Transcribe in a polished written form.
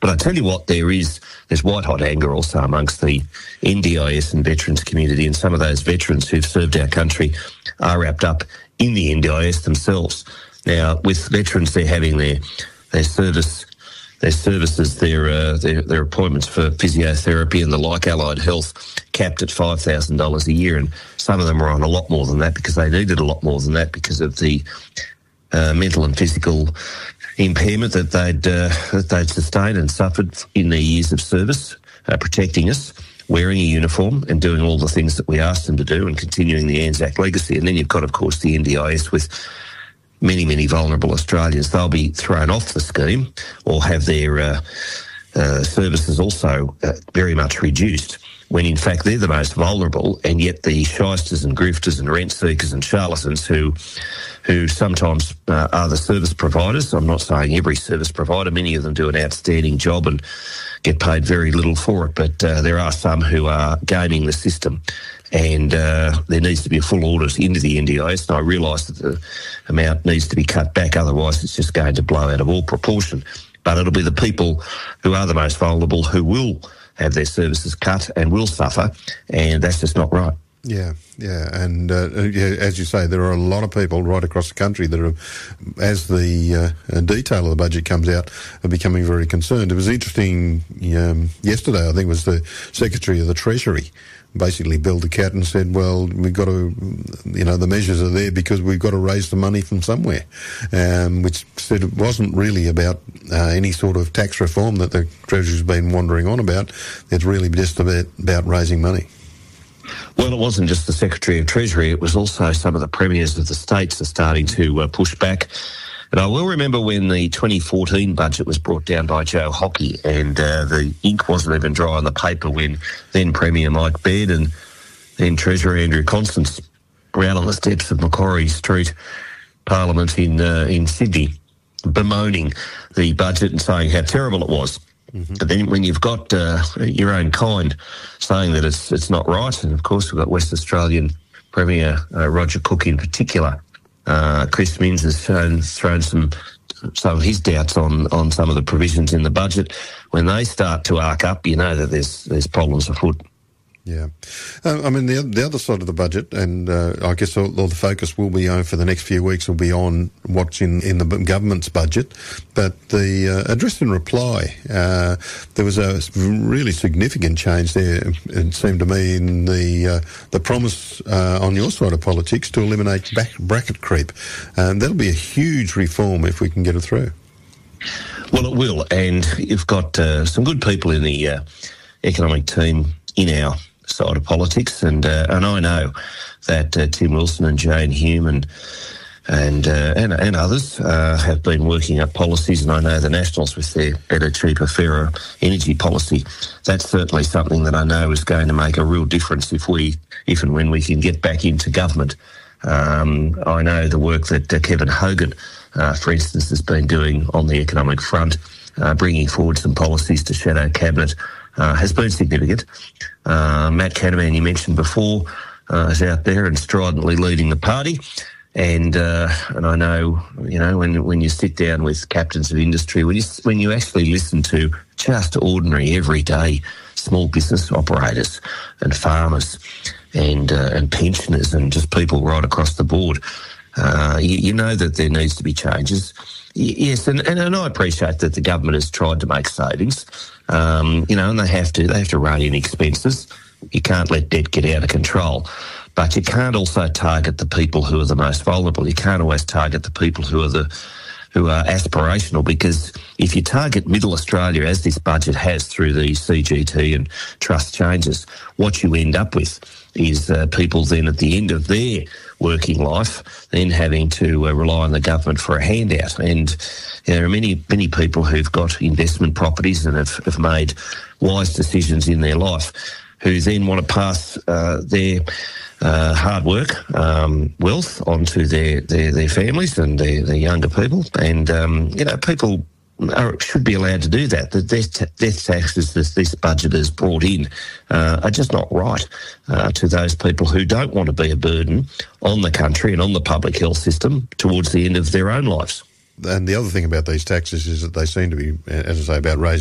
But I tell you what, there's white hot anger also amongst the NDIS and veterans community, and some of those veterans who've served our country are wrapped up in the NDIS themselves. Now, with veterans, they're having their services, their appointments for physiotherapy and the like, allied health, capped at $5,000 a year, and some of them are on a lot more than that because they needed a lot more than that because of the mental and physical impairment that they'd sustained and suffered in their years of service, protecting us, wearing a uniform and doing all the things that we asked them to do and continuing the Anzac legacy. And then you've got, of course, the NDIS with many, many vulnerable Australians. They'll be thrown off the scheme or have their services also very much reduced, when in fact they're the most vulnerable, and yet the shysters and grifters and rent seekers and charlatans who sometimes are the service providers. I'm not saying every service provider. Many of them do an outstanding job and get paid very little for it, but there are some who are gaming the system, and there needs to be a full audit into the NDIS, and I realise that the amount needs to be cut back, otherwise it's just going to blow out of all proportion. But it'll be the people who are the most vulnerable who will have their services cut and will suffer, and that's just not right. Yeah, and as you say, there are a lot of people right across the country that are, as the detail of the budget comes out, are becoming very concerned. It was interesting, yesterday I think it was the Secretary of the Treasury basically billed the cat and said, well, we've got to, the measures are there because we've got to raise the money from somewhere, which said it wasn't really about any sort of tax reform that the Treasury's been wandering on about. It's really just about raising money. Well, it wasn't just the Secretary of Treasury, it was also some of the premiers of the states are starting to push back. And I will remember when the 2014 budget was brought down by Joe Hockey, and the ink wasn't even dry on the paper when then Premier Mike Baird and then Treasurer Andrew Constance were out on the steps of Macquarie Street Parliament in Sydney bemoaning the budget and saying how terrible it was. Mm-hmm. But then when you've got your own kind saying that it's not right, and of course we've got West Australian Premier Roger Cook in particular, Chris Minns has thrown some of his doubts on some of the provisions in the budget. When they start to arc up, you know that there's problems afoot. Yeah. The other side of the budget, and I guess all the focus will be on for the next few weeks will be on what's in the government's budget. But the address and reply, there was a really significant change there, it seemed to me, in the promise on your side of politics to eliminate bracket creep. And that'll be a huge reform if we can get it through. Well, it will. And you've got some good people in the economic team in our side of politics, and I know that Tim Wilson and Jane Hume and others have been working up policies, and I know the Nationals with their better, cheaper, fairer energy policy. That's certainly something that I know is going to make a real difference if and when we can get back into government. I know the work that Kevin Hogan, for instance, has been doing on the economic front, bringing forward some policies to shadow cabinet, has been significant. Matt Canavan, you mentioned before, is out there and stridently leading the party. And I know, when you sit down with captains of industry, when you actually listen to just ordinary, everyday small business operators and farmers and pensioners and just people right across the board, you know that there needs to be changes. Yes, and I appreciate that the government has tried to make savings, and they have to rein in expenses. You can't let debt get out of control, but you can't also target the people who are the most vulnerable. You can't always target the people who are aspirational, because if you target Middle Australia, as this budget has through the CGT and trust changes, what you end up with is people then at the end of their working life then having to rely on the government for a handout. And there are many people who've got investment properties and have made wise decisions in their life, who then want to pass their hard work, wealth onto their families and their younger people. And, people should be allowed to do that. The death taxes that this budget has brought in are just not right to those people who don't want to be a burden on the country and on the public health system towards the end of their own lives. And the other thing about these taxes is that they seem to be, as I say, about raising